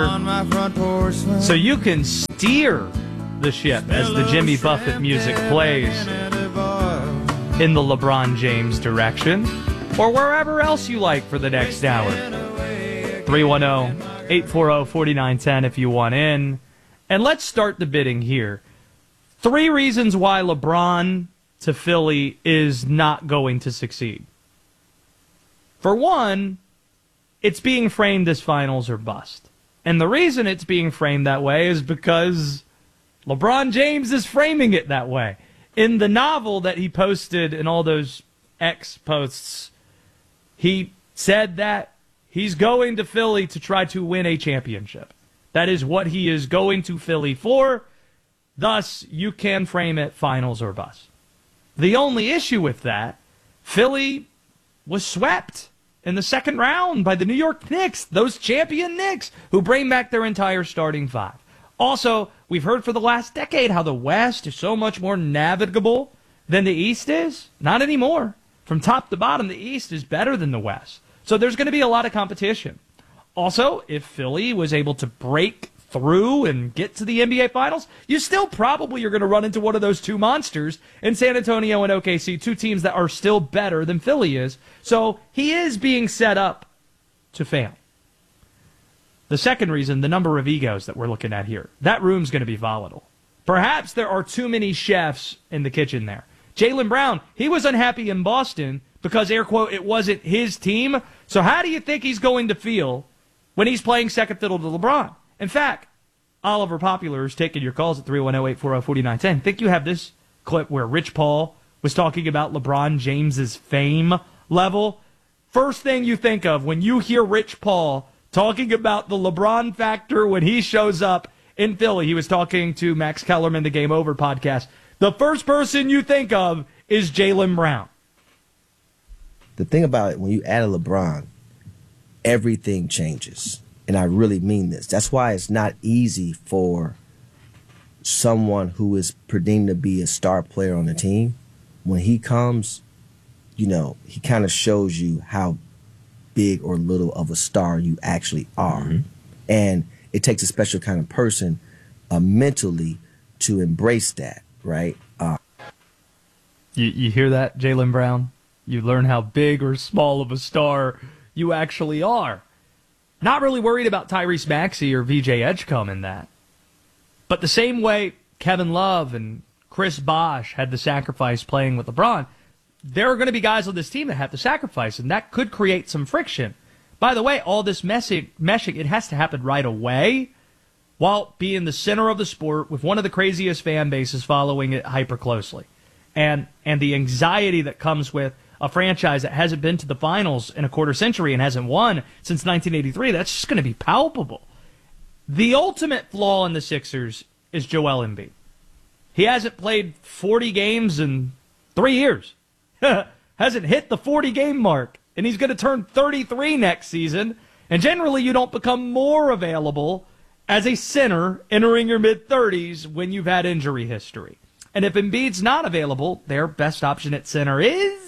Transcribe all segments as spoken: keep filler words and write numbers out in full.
on my front porch. So you can steer the ship as the Jimmy Buffett music plays in the LeBron James direction, or wherever else you like for the next hour. three one zero, eight four zero, four nine one zero if you want in. And let's start the bidding here. Three reasons why LeBron to Philly is not going to succeed. For one, it's being framed as finals or bust. And the reason it's being framed that way is because LeBron James is framing it that way. In the novel that he posted in all those X posts, he said that he's going to Philly to try to win a championship. That is what he is going to Philly for. Thus, you can frame it finals or bust. The only issue with that, Philly was swept in the second round by the New York Knicks, those champion Knicks, who bring back their entire starting five. Also, we've heard for the last decade how the West is so much more navigable than the East is. Not anymore. From top to bottom, the East is better than the West. So there's going to be a lot of competition. Also, if Philly was able to break through and get to the N B A Finals, you still probably are going to run into one of those two monsters in San Antonio and O K C, two teams that are still better than Philly is. So he is being set up to fail. The second reason, the number of egos that we're looking at here. That room's going to be volatile. Perhaps there are too many chefs in the kitchen there. Jaylen Brown, he was unhappy in Boston because, air quote, it wasn't his team. So how do you think he's going to feel when he's playing second fiddle to LeBron? In fact, Oliver Popular is taking your calls at three one zero, eight four zero, four nine one zero. Think you have this clip where Rich Paul was talking about LeBron James's fame level? First thing you think of when you hear Rich Paul talking about the LeBron factor when he shows up in Philly. He was talking to Max Kellerman, the Game Over podcast. The first person you think of is Jaylen Brown. The thing about it, when you add a LeBron, everything changes. And I really mean this. That's why it's not easy for someone who is pretending to be a star player on the team. When he comes, you know, he kind of shows you how big or little of a star you actually are. Mm-hmm. And it takes a special kind of person uh, mentally to embrace that, right? Uh, you, you hear that, Jaylen Brown? You learn how big or small of a star you actually are. Not really worried about Tyrese Maxey or V J Edgecombe in that. But the same way Kevin Love and Chris Bosh had to sacrifice playing with LeBron, there are going to be guys on this team that have to sacrifice, and that could create some friction. By the way, all this meshing, meshing, it has to happen right away while being the center of the sport with one of the craziest fan bases following it hyper closely. And, and the anxiety that comes with a franchise that hasn't been to the finals in a quarter century and hasn't won since nineteen eighty-three, that's just going to be palpable. The ultimate flaw in the Sixers is Joel Embiid. He hasn't played forty games in three years. Hasn't hit the forty-game mark, and he's going to turn thirty-three next season. And generally, you don't become more available as a center entering your mid-thirties when you've had injury history. And if Embiid's not available, their best option at center is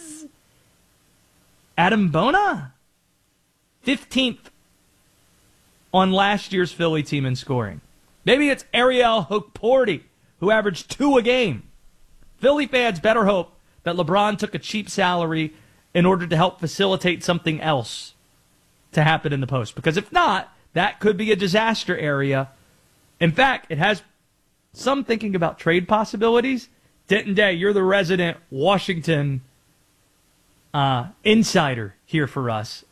Adam Bona, fifteenth on last year's Philly team in scoring. Maybe it's Ariel Hukporti, who averaged two a game. Philly fans better hope that LeBron took a cheap salary in order to help facilitate something else to happen in the post. Because if not, that could be a disaster area. In fact, it has some thinking about trade possibilities. Denton Day, you're the resident Washington Uh, insider here for us.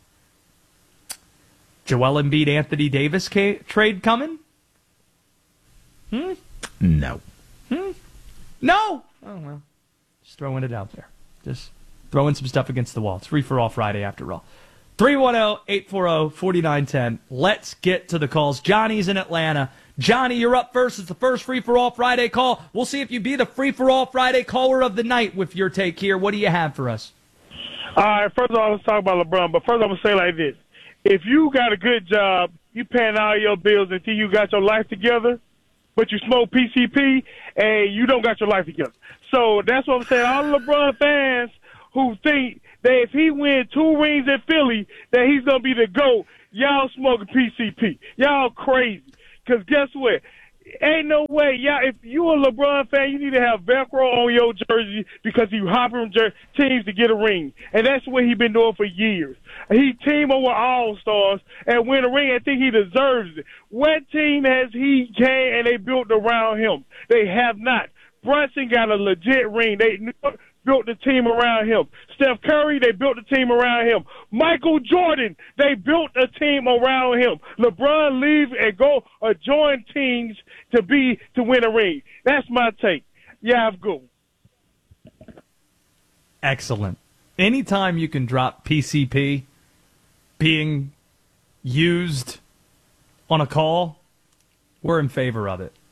Joel Embiid, Anthony Davis ca- trade coming? Hmm? No. Hmm? No! Oh, well. Just throwing it out there. Just throwing some stuff against the wall. It's Free for All Friday after all. three one zero, eight four zero, four nine one zero. Let's get to the calls. Johnny's in Atlanta. Johnny, you're up first. It's the first Free for All Friday call. We'll see if you be the Free for All Friday caller of the night with your take here. What do you have for us? All right, first of all, let's talk about LeBron. But first, I'm going to say like this. If you got a good job, you paying all your bills until you got your life together, but you smoke P C P and you don't got your life together. So that's what I'm saying. All the LeBron fans who think that if he wins two rings in Philly, that he's going to be the GOAT, y'all smoking P C P. Y'all crazy. Because guess what? Ain't no way. Y'all, if you a LeBron fan, you need to have Velcro on your jersey because you hopping jer- teams to get a ring. And that's what he been doing for years. He team over all-stars and win a ring. I think he deserves it. What team has he came and they built around him? They have not. Brunson got a legit ring. They built the team around him. Steph Curry, they built the team around him. Michael Jordan, they built a team around him. LeBron leave and go or join teams to be to win a ring. That's my take. Yeah, I've go. Excellent. Anytime you can drop P C P being used on a call, we're in favor of it.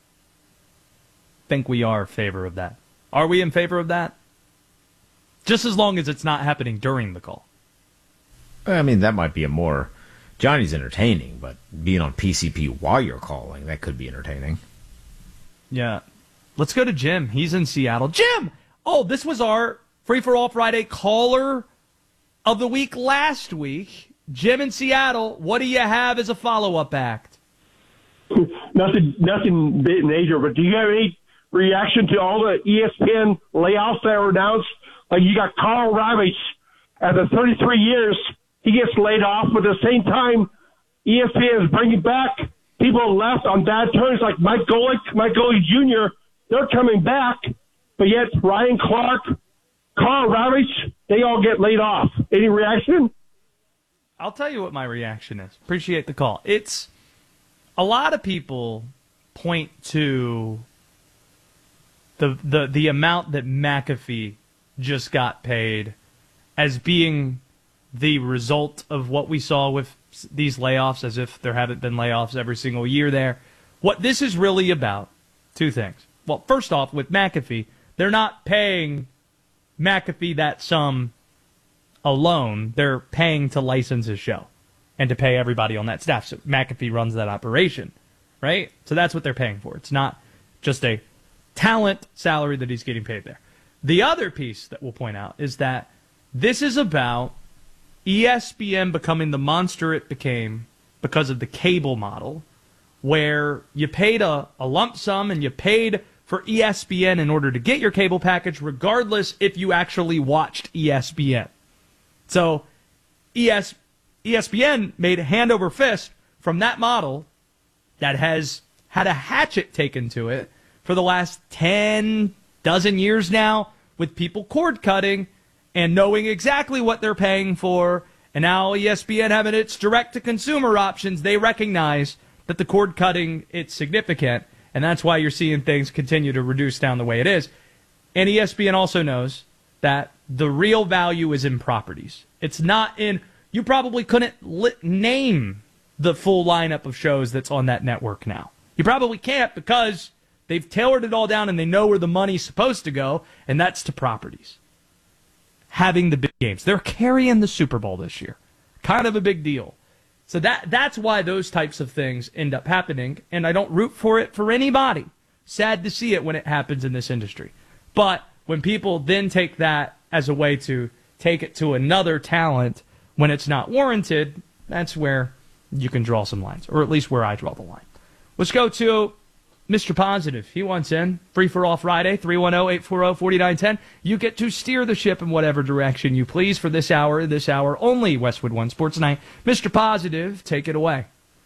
Think we are in favor of that. Are we in favor of that? Just as long as it's not happening during the call. I mean, that might be a more... Johnny's entertaining, but being on P C P while you're calling, that could be entertaining. Yeah. Let's go to Jim. He's in Seattle. Jim! Oh, this was our Free for All Friday caller of the week last week. Jim in Seattle, what do you have as a follow-up act? Nothing, nothing major, but do you have any reaction to all the E S P N layoffs that were announced? Like you got Carl Ravitch, after thirty-three years, he gets laid off, but at the same time, E S P N is bringing back people left on bad terms like Mike Golick, Mike Golick Junior They're coming back, but yet Ryan Clark, Carl Ravitch, they all get laid off. Any reaction? I'll tell you what my reaction is. Appreciate the call. It's a lot of people point to the the the amount that McAfee just got paid as being the result of what we saw with these layoffs, as if there haven't been layoffs every single year there. What this is really about, two things. Well, first off, with McAfee, they're not paying McAfee that sum alone. They're paying to license his show and to pay everybody on that staff. So McAfee runs that operation, right? So that's what they're paying for. It's not just a talent salary that he's getting paid there. The other piece that we'll point out is that this is about E S P N becoming the monster it became because of the cable model, where you paid a, a lump sum and you paid for E S P N in order to get your cable package, regardless if you actually watched E S P N. So E S, E S P N made hand over fist from that model that has had a hatchet taken to it for the last ten dozen years now, with people cord cutting and knowing exactly what they're paying for. And now E S P N having its direct-to-consumer options, they recognize that the cord cutting, it's significant, and that's why you're seeing things continue to reduce down the way it is. And E S P N also knows that the real value is in properties. It's not in, you probably couldn't li- name the full lineup of shows that's on that network now. You probably can't because they've tailored it all down and they know where the money's supposed to go, and that's to properties. Having the big games. They're carrying the Super Bowl this year. Kind of a big deal. So that that's why those types of things end up happening, and I don't root for it for anybody. Sad to see it when it happens in this industry. But when people then take that as a way to take it to another talent when it's not warranted, that's where you can draw some lines, or at least where I draw the line. Let's go to Mister Positive. He wants in. Free for All Friday, three one zero, eight four zero, four nine one zero. You get to steer the ship in whatever direction you please for this hour, this hour only, Westwood One Sports Night. Mister Positive, take it away.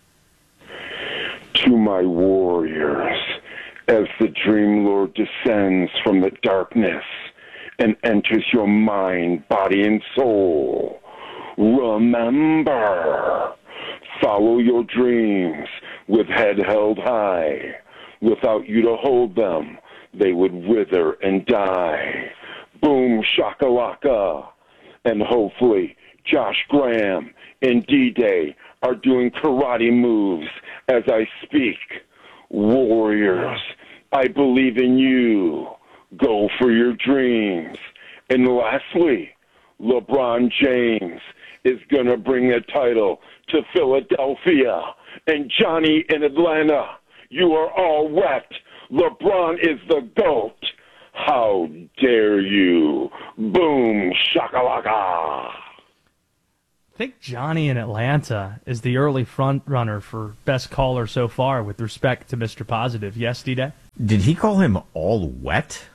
To my warriors, as the Dream Lord descends from the darkness and enters your mind, body, and soul, remember, follow your dreams with head held high. Without you to hold them, they would wither and die. Boom, shakalaka. And hopefully Josh Graham and D-Day are doing karate moves as I speak. Warriors, I believe in you. Go for your dreams. And lastly, LeBron James is going to bring a title to Philadelphia. And Johnny in Atlanta, you are all wet. LeBron is the GOAT. How dare you? Boom, shakalaka. I think Johnny in Atlanta is the early front runner for best caller so far with respect to Mister Positive. Yes, D-Day? Did he call him all wet?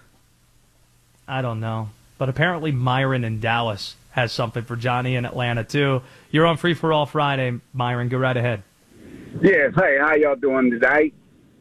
I don't know. But apparently Myron in Dallas has something for Johnny in Atlanta, too. You're on Free for All Friday, Myron. Go right ahead. Yes. Hey, how y'all doing today?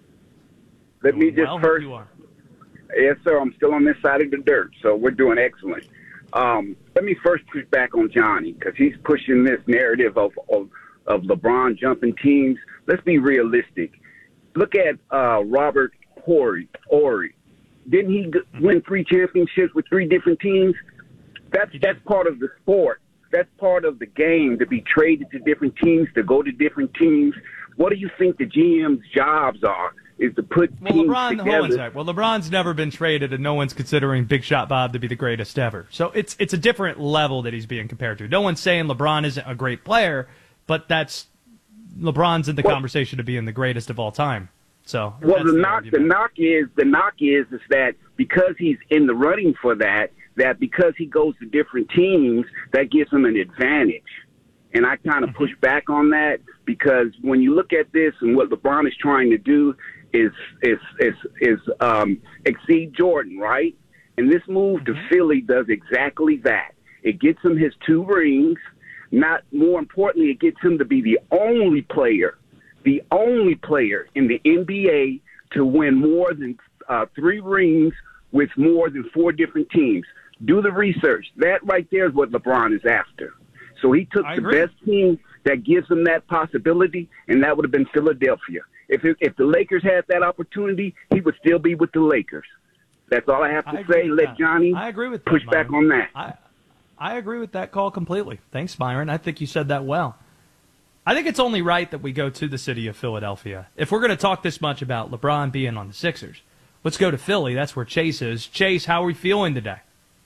Let me just well, first. You are. Yes, sir. I'm still on this side of the dirt, so we're doing excellent. Um, let me first push back on Johnny because he's pushing this narrative of, of of LeBron jumping teams. Let's be realistic. Look at uh, Robert Horry. Horry. Didn't he g- win three championships with three different teams? That's that's part of the sport. That's part of the game, to be traded to different teams, to go to different teams. What do you think the G M's jobs are? Is to put well, teams LeBron, together. hold on a sec. Well, LeBron's never been traded, and no one's considering Big Shot Bob to be the greatest ever. So it's it's a different level that he's being compared to. No one's saying LeBron isn't a great player, but that's LeBron's in the well, conversation to being the greatest of all time. So well, the the knock argument. the knock is the knock is is that because he's in the running for that, that because he goes to different teams, that gives him an advantage. And I kind of push back on that because when you look at this and what LeBron is trying to do is is is is um, exceed Jordan, right? And this move to Philly does exactly that. It gets him his two rings. Not more importantly, it gets him to be the only player, the only player in the N B A to win more than uh, three rings with more than four different teams. Do the research. That right there is what LeBron is after. So he took I the agree. best team that gives him that possibility, and that would have been Philadelphia. If it, if the Lakers had that opportunity, he would still be with the Lakers. That's all I have to I agree say. with Let that. Johnny I agree with that, push back Myron. on that. I, I agree with that call completely. Thanks, Myron. I think you said that well. I think it's only right that we go to the city of Philadelphia. If we're going to talk this much about LeBron being on the Sixers, let's go to Philly. That's where Chase is. Chase, how are we feeling today?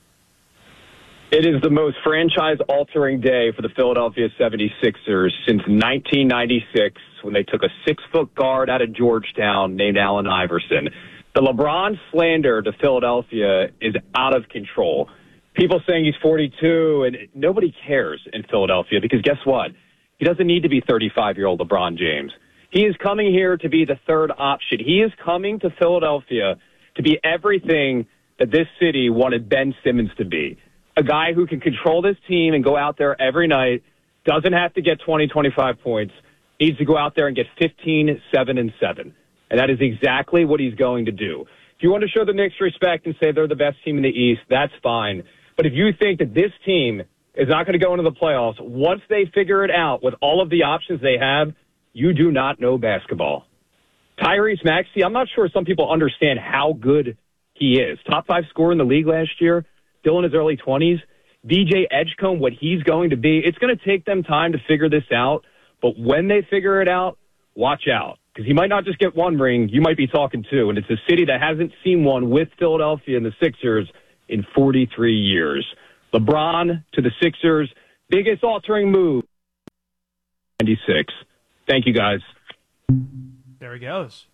It is the most franchise-altering day for the Philadelphia seventy-sixers since nineteen ninety-six when they took a six-foot guard out of Georgetown named Allen Iverson. The LeBron slander to Philadelphia is out of control. People saying he's forty-two, and nobody cares in Philadelphia because guess what? He doesn't need to be thirty-five-year-old LeBron James. He is coming here to be the third option. He is coming to Philadelphia to be everything that this city wanted Ben Simmons to be. A guy who can control this team and go out there every night, doesn't have to get twenty, twenty-five points, needs to go out there and get fifteen, seven, and seven. And that is exactly what he's going to do. If you want to show the Knicks respect and say they're the best team in the East, that's fine. But if you think that this team is not going to go into the playoffs, once they figure it out with all of the options they have, you do not know basketball. Tyrese Maxey, I'm not sure some people understand how good he is. Top five scorer in the league last year. Still in his early twenties. D J Edgecombe, what he's going to be, it's going to take them time to figure this out. But when they figure it out, watch out. Because he might not just get one ring, you might be talking two. And it's a city that hasn't seen one with Philadelphia and the Sixers in forty-three years. LeBron to the Sixers, biggest altering move, ninety-six. Thank you, guys. There he goes.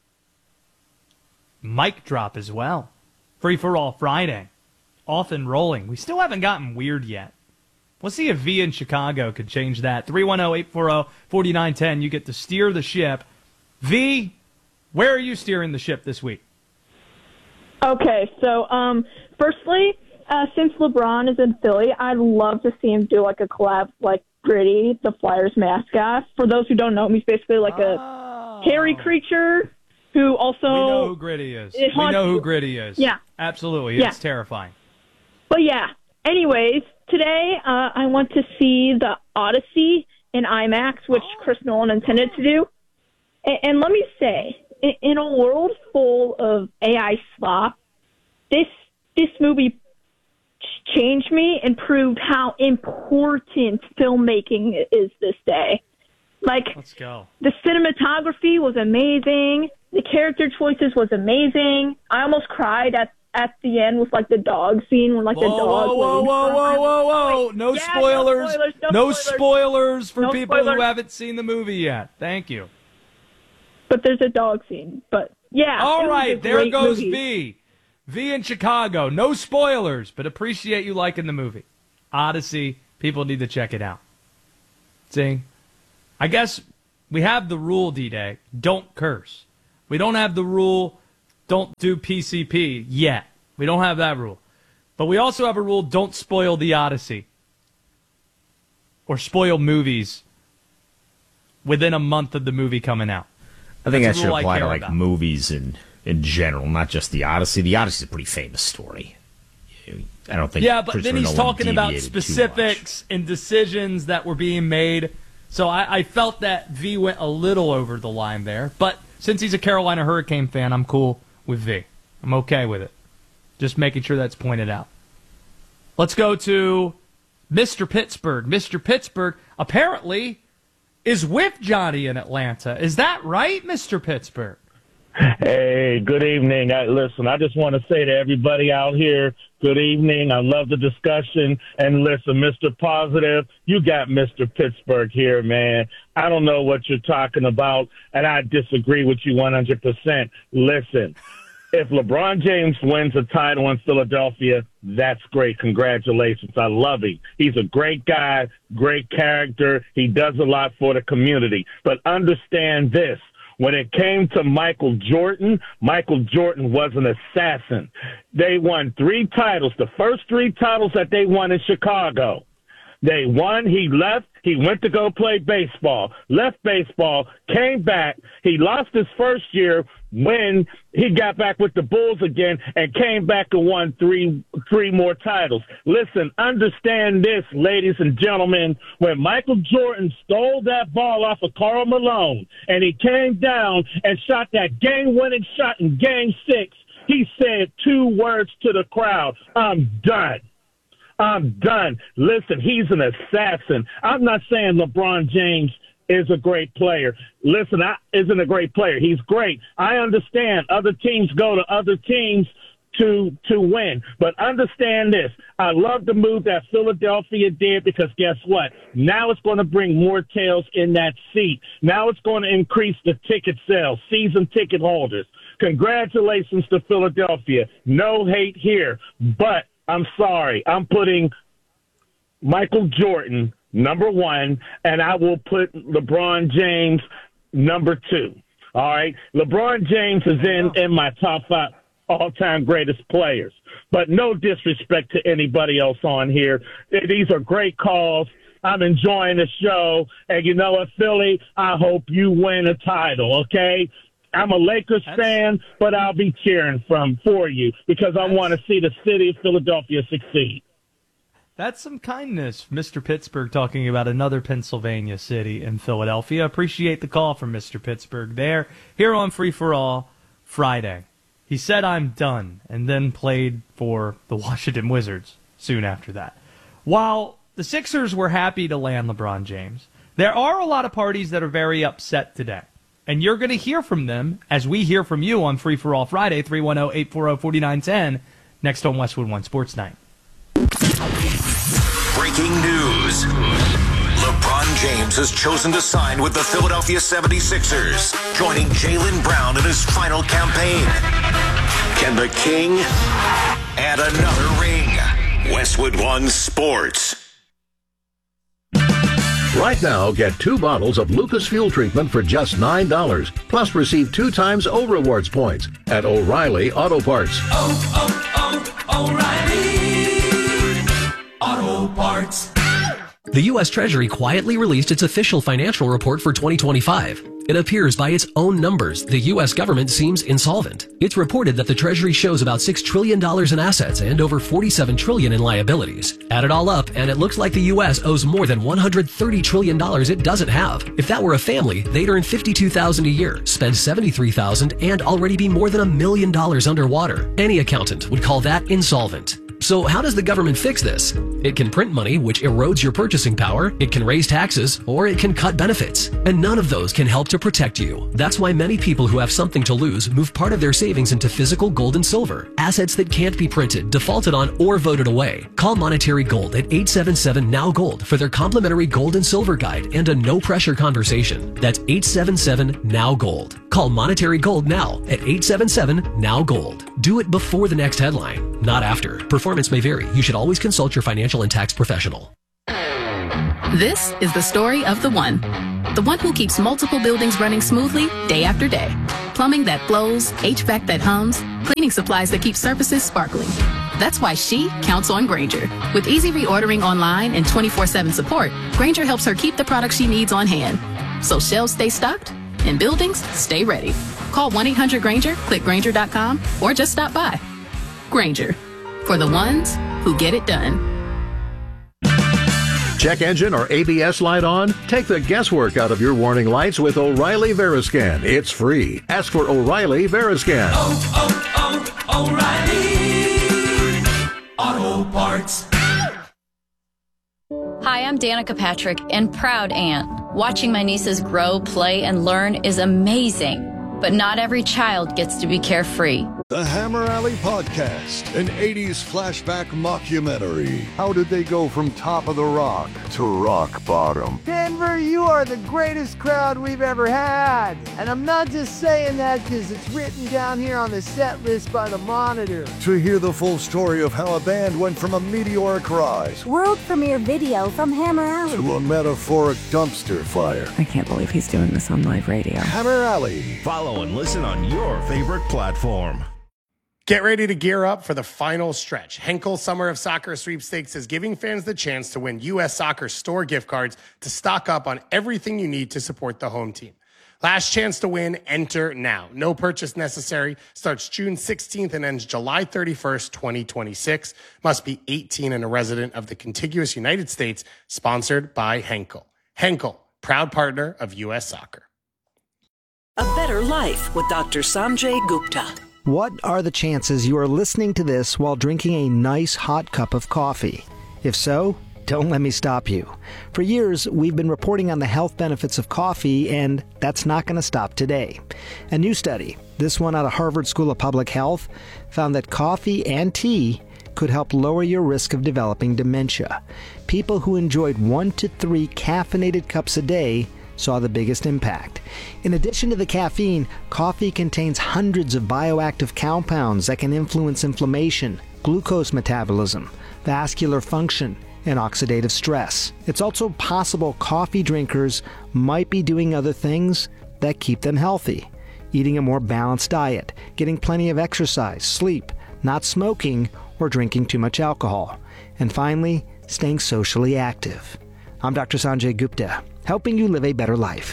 Mic drop as well. Free for All Friday. Off and rolling. We still haven't gotten weird yet. We'll see if V in Chicago could change that. three one zero, eight four zero, four nine one zero. You get to steer the ship. V, where are you steering the ship this week? Okay, so um, firstly, uh, since LeBron is in Philly, I'd love to see him do like a collab like Gritty, the Flyers mascot. For those who don't know him, he's basically like a oh. hairy creature who also... We know who Gritty is. It We haunts know who you. Gritty is. Yeah. Absolutely. Yeah. It's terrifying. But yeah, anyways, today uh, I want to see the Odyssey in IMAX, which Chris Nolan intended to do. And, and let me say, in, in a world full of A I slop, this this movie changed me and proved how important filmmaking is this day. Like, Let's go. the cinematography was amazing. The character choices was amazing. I almost cried at at the end with like the dog scene when like Whoa, the dog. whoa, whoa, whoa, whoa, whoa, whoa! No Yeah, no spoilers. spoilers, no No spoilers. spoilers for No people spoilers. who haven't seen the movie yet. Thank you. But there's a dog scene. But yeah. it All was a right, there great goes movie. V. V in Chicago. No spoilers, but appreciate you liking the movie. Odyssey. People need to check it out. See? I guess we have the rule, D-Day, don't curse. We don't have the rule, don't do P C P yet. We don't have that rule. But we also have a rule, don't spoil the Odyssey. Or spoil movies within a month of the movie coming out. I think That's that should apply to like about. movies in, in general, not just the Odyssey. The Odyssey is a pretty famous story. I don't think. Yeah, but then he's Nolan talking about deviated too specifics and decisions that were being made. So I, I felt that V went a little over the line there. But since he's a Carolina Hurricane fan, I'm cool with V. I'm okay with it. Just making sure that's pointed out. Let's go to Mister Pittsburgh. Mister Pittsburgh apparently is with Johnny in Atlanta. Is that right, Mister Pittsburgh? Hey, good evening. I, listen, I just want to say to everybody out here, good evening. I love the discussion. And listen, Mister Positive, you got Mister Pittsburgh here, man. I don't know what you're talking about, and I disagree with you one hundred percent. Listen, if LeBron James wins a title in Philadelphia, that's great. Congratulations. I love him. He's a great guy, great character. He does a lot for the community. But understand this. When it came to Michael Jordan, Michael Jordan was an assassin. They won three titles, the first three titles that they won in Chicago. They won, he left, he went to go play baseball, left baseball, came back. He lost his first year when he got back with the Bulls again and came back and won three three more titles. Listen, understand this, ladies and gentlemen. When Michael Jordan stole that ball off of Karl Malone and he came down and shot that game-winning shot in Game six, he said two words to the crowd, I'm done. I'm done. Listen, he's an assassin. I'm not saying LeBron James is a great player. Listen, I isn't a great player. He's great. I understand other teams go to other teams to to win. But understand this. I love the move that Philadelphia did because guess what? Now it's going to bring more tails in that seat. Now it's going to increase the ticket sales, season ticket holders. Congratulations to Philadelphia. No hate here. But I'm sorry. I'm putting Michael Jordan number one, and I will put LeBron James number two. All right? LeBron James is in, in my top five all-time greatest players. But no disrespect to anybody else on here. These are great calls. I'm enjoying the show. And you know what, Philly? I hope you win a title, okay? I'm a Lakers That's... fan, but I'll be cheering from for you because I That's... want to see the city of Philadelphia succeed. That's some kindness, Mister Pittsburgh, talking about another Pennsylvania city in Philadelphia. Appreciate the call from Mister Pittsburgh there. Here on Free for All Friday. He said, I'm done, and then played for the Washington Wizards soon after that. While the Sixers were happy to land LeBron James, there are a lot of parties that are very upset today. And you're going to hear from them as we hear from you on Free for All Friday, three one zero, eight four zero, four nine one zero, next on Westwood One Sports Night. Breaking news. LeBron James has chosen to sign with the Philadelphia seventy-sixers, joining Jaylen Brown in his final campaign. Can the King add another ring? Westwood One Sports. Right now, get two bottles of Lucas Fuel Treatment for just nine dollars. Plus, receive two times O Rewards points at O'Reilly Auto Parts. Oh, oh, oh, O'Reilly Auto Parts. The U S Treasury quietly released its official financial report for twenty twenty-five. It appears by its own numbers, the U S government seems insolvent. It's reported that the Treasury shows about six trillion dollars in assets and over forty-seven trillion dollars in liabilities. Add it all up, and it looks like the U S owes more than one hundred thirty trillion dollars it doesn't have. If that were a family, they'd earn fifty-two thousand dollars a year, spend seventy-three thousand dollars, and already be more than a million dollars underwater. Any accountant would call that insolvent. So how does the government fix this? It can print money, which erodes your purchasing power, it can raise taxes, or it can cut benefits. And none of those can help to protect you. That's why many people who have something to lose move part of their savings into physical gold and silver, assets that can't be printed, defaulted on, or voted away. Call Monetary Gold at eight seven seven, N O W Gold for their complimentary gold and silver guide and a no-pressure conversation. That's eight seven seven, N O W Gold. Call Monetary Gold now at eight seven seven, N O W Gold. Do it before the next headline, not after. Performance may vary. You should always consult your financial and tax professional. This is the story of the one. The one who keeps multiple buildings running smoothly day after day. Plumbing that flows, H V A C that hums, cleaning supplies that keep surfaces sparkling. That's why she counts on Grainger. With easy reordering online and twenty-four seven support, Grainger helps her keep the products she needs on hand. So shelves stay stocked and buildings stay ready. Call one eight hundred Grainger, click Grainger dot com, or just stop by. Grainger, for the ones who get it done. Check engine or A B S light on? Take the guesswork out of your warning lights with O'Reilly Veriscan. It's free. Ask for O'Reilly Veriscan. Oh, oh, oh, O'Reilly Auto Parts. Hi, I'm Danica Patrick and proud aunt. Watching my nieces grow, play, and learn is amazing. But not every child gets to be carefree. The Hammer Alley Podcast, an eighties flashback mockumentary. How did they go from top of the rock to rock bottom? Denver, you are the greatest crowd we've ever had. And I'm not just saying that because it's written down here on the set list by the Monitor. To hear the full story of how a band went from a meteoric rise world premiere video from Hammer Alley to a metaphoric dumpster fire. I can't believe he's doing this on live radio. Hammer Alley. Follow and listen on your favorite platform. Get ready to gear up for the final stretch. Henkel Summer of Soccer Sweepstakes is giving fans the chance to win U S Soccer store gift cards to stock up on everything you need to support the home team. Last chance to win, enter now. No purchase necessary. Starts June sixteenth and ends July thirty-first, twenty twenty-six. Must be eighteen and a resident of the contiguous United States. Sponsored by Henkel. Henkel, proud partner of U S Soccer. A better life with Doctor Sanjay Gupta. What are the chances you are listening to this while drinking a nice hot cup of coffee? If so, don't let me stop you. For years, we've been reporting on the health benefits of coffee, and that's not going to stop today. A new study, this one out of Harvard School of Public Health, found that coffee and tea could help lower your risk of developing dementia. People who enjoyed one to three caffeinated cups a day saw the biggest impact. In addition to the caffeine, coffee contains hundreds of bioactive compounds that can influence inflammation, glucose metabolism, vascular function, and oxidative stress. It's also possible coffee drinkers might be doing other things that keep them healthy. Eating a more balanced diet, getting plenty of exercise, sleep, not smoking, or drinking too much alcohol. And finally, staying socially active. I'm Doctor Sanjay Gupta, helping you live a better life.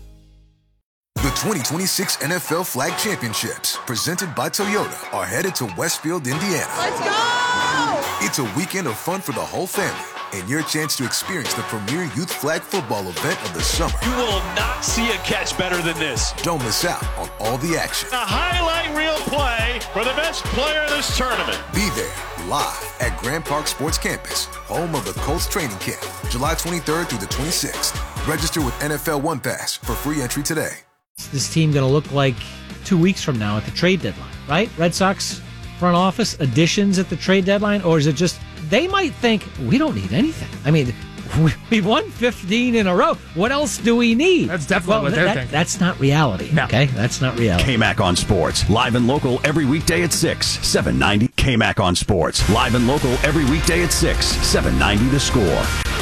The twenty twenty-six N F L Flag Championships, presented by Toyota, are headed to Westfield, Indiana. Let's go! It's a weekend of fun for the whole family and your chance to experience the premier youth flag football event of the summer. You will not see a catch better than this. Don't miss out on all the action. A highlight reel play for the best player of this tournament. Be there live at Grand Park Sports Campus, home of the Colts training camp, July twenty-third through the twenty-sixth. Register with N F L One Pass for free entry today. This team going to look like two weeks from now at the trade deadline, right? Red Sox front office additions at the trade deadline, or is it just they might think we don't need anything? I mean, we won fifteen in a row. What else do we need? That's definitely well, what they're that, thinking. That's not reality. No. Okay, that's not reality. K-Mac on Sports, live and local every weekday at six, seven ninety. K-Mac on Sports, live and local every weekday at six, seven ninety The Score.